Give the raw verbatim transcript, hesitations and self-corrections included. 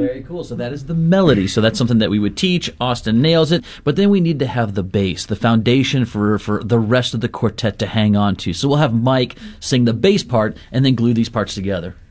Very cool. So that is the melody. So that's something that we would teach. Austin nails it. But then we need to have the bass, the foundation for, for the rest of the quartet to hang on to. So we'll have Mike sing the bass part and then glue these parts together.